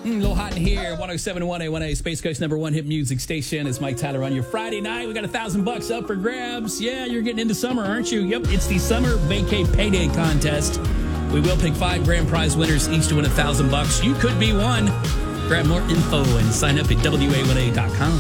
A little hot in here. 107.1 A1A, Space Coast #1 hit music station. It's Mike Tyler on your Friday night. We got $1,000 up for grabs. Yeah, you're getting into summer, aren't you? Yep, it's the Summer Vacay Payday Contest. We will pick 5 grand prize winners, each to win $1,000. You could be one. Grab more info and sign up at WA1A.com.